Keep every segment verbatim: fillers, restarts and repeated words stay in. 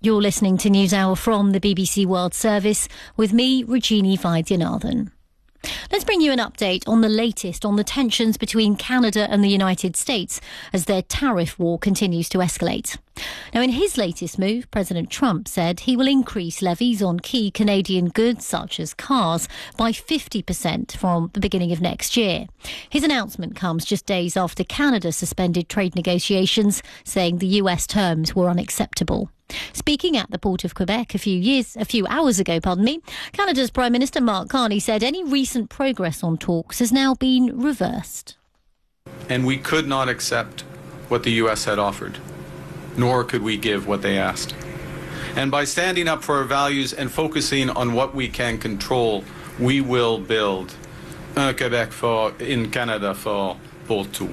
You're listening to NewsHour from the B B C World Service with me, Rajini Vaidyanathan. Let's bring you an update on the latest on the tensions between Canada and the United States as their tariff war continues to escalate. Now, in his latest move, President Trump said he will increase levies on key Canadian goods such as cars by fifty percent from the beginning of next year. His announcement comes just days after Canada suspended trade negotiations, saying the U S terms were unacceptable. Speaking at the Port of Quebec a few years, a few hours ago, pardon me, Canada's Prime Minister Mark Carney said any recent progress on talks has now been reversed. And we could not accept what the U S had offered, nor could we give what they asked. And by standing up for our values and focusing on what we can control, we will build un Quebec for in Canada for pour tout.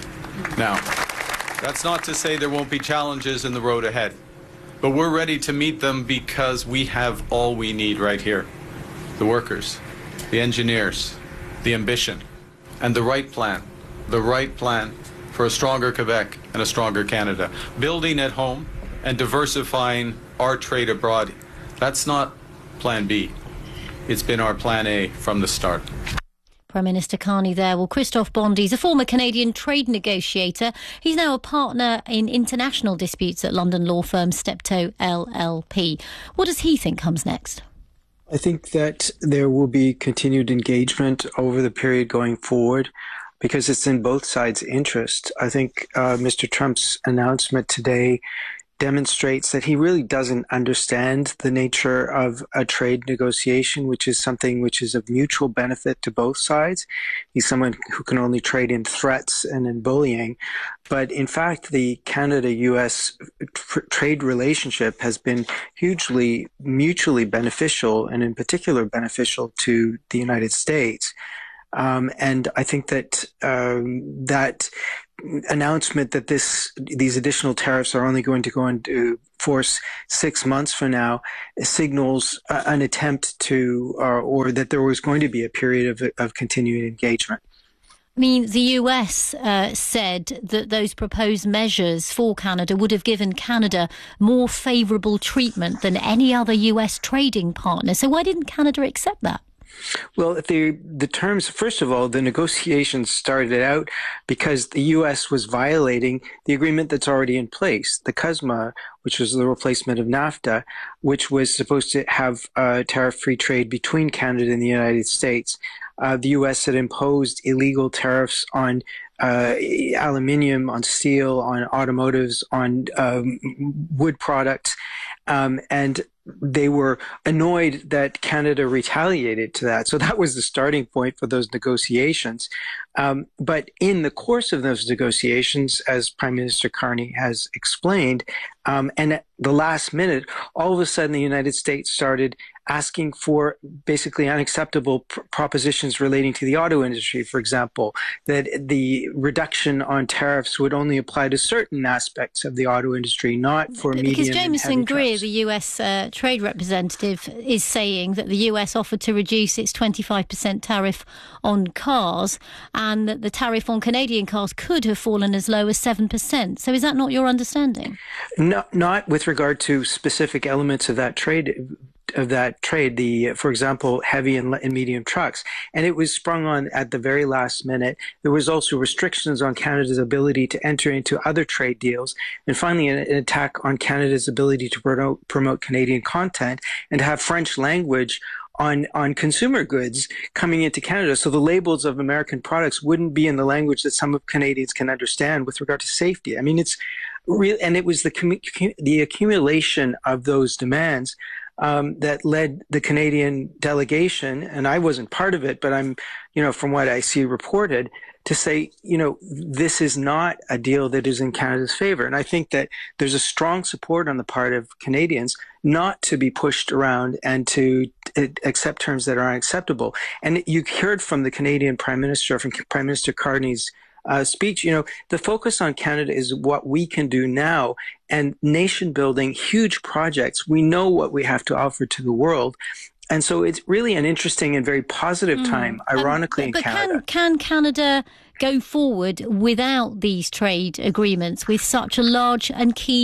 Now, that's not to say there won't be challenges in the road ahead. But we're ready to meet them because we have all we need right here. The workers, the engineers, the ambition, and the right plan. The right plan for a stronger Quebec and a stronger Canada. Building at home and diversifying our trade abroad. That's not plan B. It's been our plan A from the start. Prime Minister Carney there. Well, Christophe Bondy's a former Canadian trade negotiator. He's now a partner in international disputes at London law firm Steptoe L L P. What does he think comes next? I think that there will be continued engagement over the period going forward because it's in both sides' interest. I think uh, Mister Trump's announcement today demonstrates that he really doesn't understand the nature of a trade negotiation, which is something which is of mutual benefit to both sides. He's someone who can only trade in threats and in bullying. But in fact, the Canada-U S tr- trade relationship has been hugely mutually beneficial, and in particular beneficial to the United States. Um, and I think that um, that announcement that this these additional tariffs are only going to go into force six months from now signals uh, an attempt to, uh, or that there was going to be a period of of continuing engagement. I mean, the U S uh, said that those proposed measures for Canada would have given Canada more favourable treatment than any other U S trading partner. So why didn't Canada accept that? Well, the the terms, first of all, the negotiations started out because the U S was violating the agreement that's already in place, the CUSMA, which was the replacement of NAFTA, which was supposed to have uh, tariff-free trade between Canada and the United States. Uh, the U S had imposed illegal tariffs on uh, aluminium, on steel, on automotives, on um, wood products, um, and they were annoyed that Canada retaliated to that. So that was the starting point for those negotiations. Um, but in the course of those negotiations, as Prime Minister Carney has explained, um, and at the last minute, all of a sudden the United States started asking for basically unacceptable pr- propositions relating to the auto industry, for example, that the reduction on tariffs would only apply to certain aspects of the auto industry, not for medium and heavy trucks. Because Jameson Greer, trucks. the U S uh, trade representative, is saying that the U S offered to reduce its twenty-five percent tariff on cars and that the tariff on Canadian cars could have fallen as low as seven percent. So is that not your understanding? No, not with regard to specific elements of that trade. of that trade, the, for example, heavy and, and medium trucks. And it was sprung on at the very last minute. There was also restrictions on Canada's ability to enter into other trade deals. And finally, an, an attack on Canada's ability to promote, promote Canadian content and to have French language on, on consumer goods coming into Canada. So the labels of American products wouldn't be in the language that some of Canadians can understand with regard to safety. I mean, it's real, and it was the, commu- the accumulation of those demands Um, that led the Canadian delegation, and I wasn't part of it, but I'm, you know, from what I see reported, to say, you know, this is not a deal that is in Canada's favor. And I think that there's a strong support on the part of Canadians not to be pushed around and to uh, accept terms that are unacceptable. And you heard from the Canadian Prime Minister, from Prime Minister Carney's Uh, speech, you know, the focus on Canada is what we can do now, and nation building, huge projects. We know what we have to offer to the world. And so it's really an interesting and very positive time, mm. ironically, um, but, but in Canada. Can, can Canada go forward without these trade agreements with such a large and key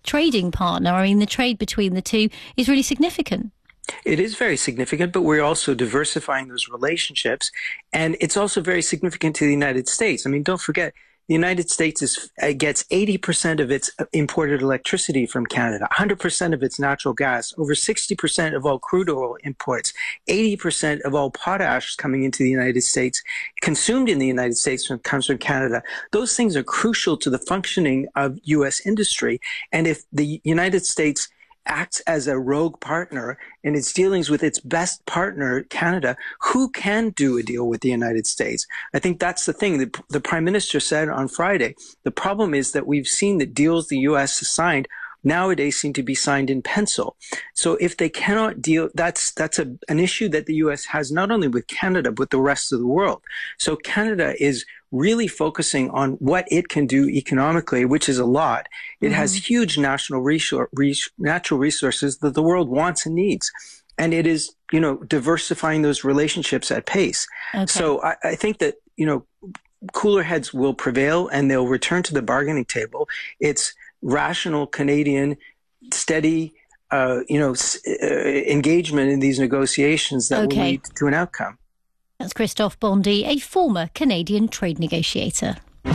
trading partner. I mean, the trade between the two is really significant. It is very significant, but we're also diversifying those relationships. And it's also very significant to the United States. I mean, don't forget, the United States is, uh, gets eighty percent of its imported electricity from Canada, one hundred percent of its natural gas, over sixty percent of all crude oil imports, eighty percent of all potash coming into the United States, consumed in the United States, comes from Canada. Those things are crucial to the functioning of U S industry. And if the United States acts as a rogue partner in its dealings with its best partner, Canada, who can do a deal with the United States? I think that's the thing. The, the Prime Minister said on Friday, the problem is that we've seen that deals the U S has signed nowadays seem to be signed in pencil. So if they cannot deal, that's that's a, an issue that the U S has not only with Canada, but the rest of the world. So Canada is really focusing on what it can do economically, which is a lot. It mm-hmm. has huge national resource, res- natural resources that the world wants and needs. And it is, you know, diversifying those relationships at pace. Okay. So I, I think that, you know, cooler heads will prevail and they'll return to the bargaining table. It's rational Canadian, steady, uh, you know, s- uh, engagement in these negotiations that okay. will lead to an outcome. That's Christophe Bondy, a former Canadian trade negotiator.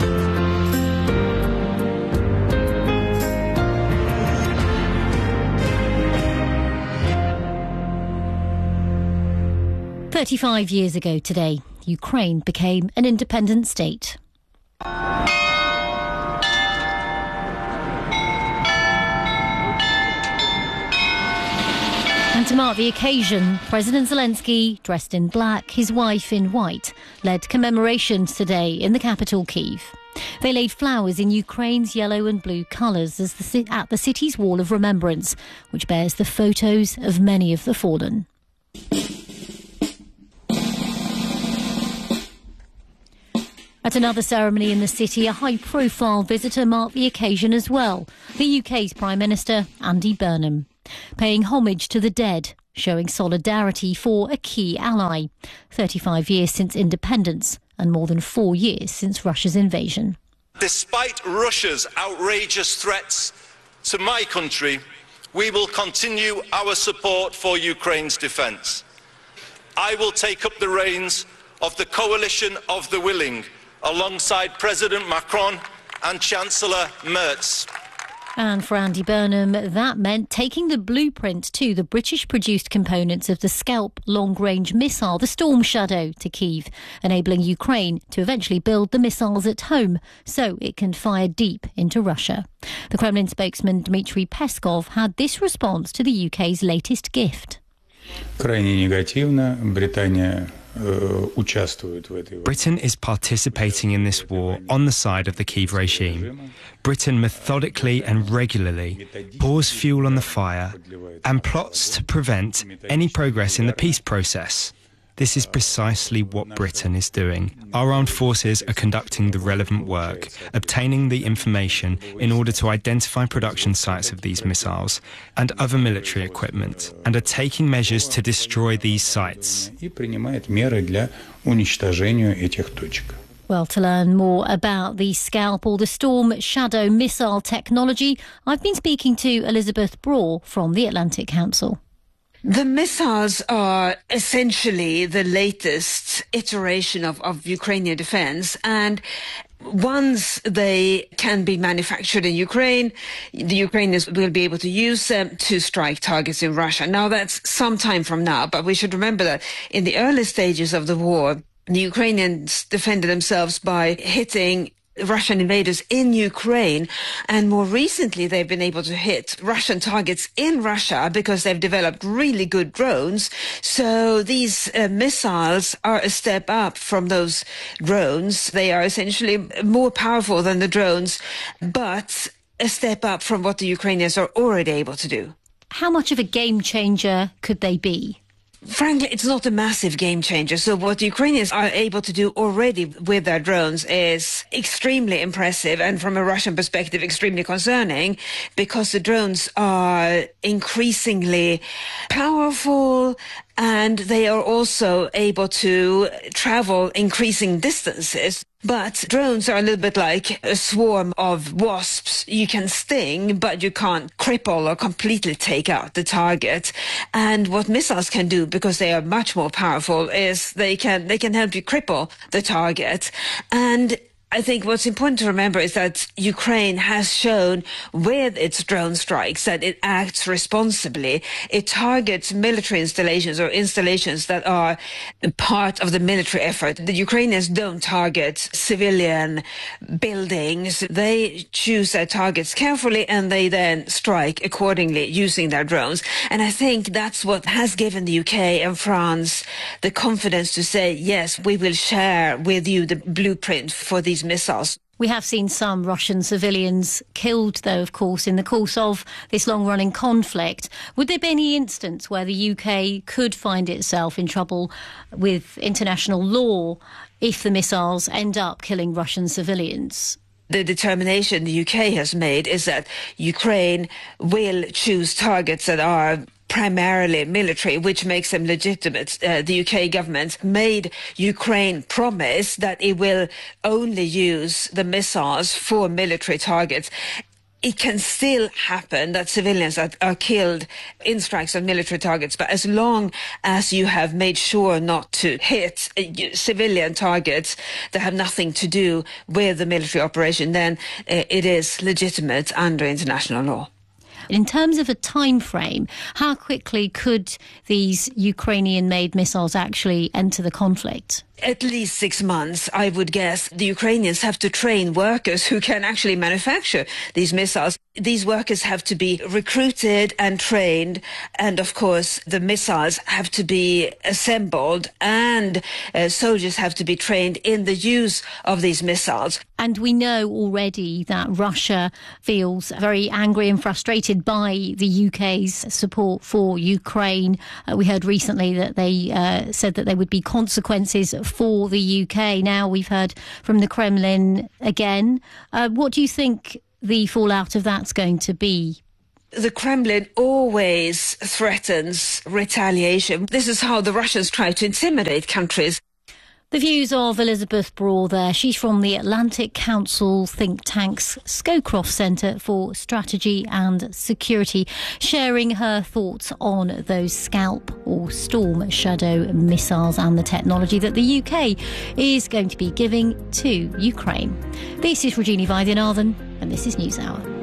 Thirty-five years ago today, Ukraine became an independent state. And to mark the occasion, President Zelensky, dressed in black, his wife in white, led commemorations today in the capital, Kyiv. They laid flowers in Ukraine's yellow and blue colours as the, at the city's wall of remembrance, which bears the photos of many of the fallen. At another ceremony in the city, a high-profile visitor marked the occasion as well, the U K's Prime Minister, Andy Burnham, paying homage to the dead, showing solidarity for a key ally. thirty-five years since independence and more than four years since Russia's invasion. Despite Russia's outrageous threats to my country, we will continue our support for Ukraine's defence. I will take up the reins of the coalition of the willing, alongside President Macron and Chancellor Merz. And for Andy Burnham, that meant taking the blueprint to the British-produced components of the Scalp long-range missile, the Storm Shadow, to Kyiv, enabling Ukraine to eventually build the missiles at home so it can fire deep into Russia. The Kremlin spokesman Dmitry Peskov had this response to the U K's latest gift. Крайне негативно. Британия Britain is participating in this war on the side of the Kyiv regime. Britain methodically and regularly pours fuel on the fire and plots to prevent any progress in the peace process. This is precisely what Britain is doing. Our armed forces are conducting the relevant work, obtaining the information in order to identify production sites of these missiles and other military equipment, and are taking measures to destroy these sites. Well, to learn more about the Scalp or the Storm Shadow missile technology, I've been speaking to Elizabeth Braw from the Atlantic Council. The missiles are essentially the latest iteration of, of Ukrainian defense, and once they can be manufactured in Ukraine, the Ukrainians will be able to use them to strike targets in Russia. Now, that's some time from now, but we should remember that in the early stages of the war, the Ukrainians defended themselves by hitting Russian invaders in Ukraine, and more recently they've been able to hit Russian targets in Russia because they've developed really good drones. So these uh, missiles are a step up from those drones. They are essentially more powerful than the drones, but a step up from what the Ukrainians are already able to do. How much of a game changer could they be? Frankly, it's not a massive game changer. So what the Ukrainians are able to do already with their drones is extremely impressive, and from a Russian perspective, extremely concerning, because the drones are increasingly powerful, and they are also able to travel increasing distances. But drones are a little bit like a swarm of wasps. You can sting, but you can't cripple or completely take out the target. And what missiles can do, because they are much more powerful, is they can they can help you cripple the target. And I think what's important to remember is that Ukraine has shown with its drone strikes that it acts responsibly. It targets military installations or installations that are part of the military effort. The Ukrainians don't target civilian buildings. They choose their targets carefully and they then strike accordingly using their drones. And I think that's what has given the U K and France the confidence to say, yes, we will share with you the blueprint for these missiles. We have seen some Russian civilians killed, though, of course, in the course of this long-running conflict. Would there be any instance where the U K could find itself in trouble with international law if the missiles end up killing Russian civilians? The determination the U K has made is that Ukraine will choose targets that are primarily military, which makes them legitimate. Uh, the U K government made Ukraine promise that it will only use the missiles for military targets. It can still happen that civilians are, are killed in strikes on military targets, but as long as you have made sure not to hit uh, civilian targets that have nothing to do with the military operation, then uh, it is legitimate under international law. In terms of a time frame, how quickly could these Ukrainian-made missiles actually enter the conflict? At least six months, I would guess. The Ukrainians have to train workers who can actually manufacture these missiles. These workers have to be recruited and trained. And of course, the missiles have to be assembled and uh, soldiers have to be trained in the use of these missiles. And we know already that Russia feels very angry and frustrated by the U K's support for Ukraine. Uh, we heard recently that they uh, said that there would be consequences for the U K. Now we've heard from the Kremlin again. Uh, what do you think the fallout of that's going to be? The Kremlin always threatens retaliation. This is how the Russians try to intimidate countries. The views of Elizabeth Braw there. She's from the Atlantic Council think tank's Scowcroft Centre for Strategy and Security, sharing her thoughts on those Scalp or Storm Shadow missiles and the technology that the U K is going to be giving to Ukraine. This is Regina Vaidyanathan and this is NewsHour.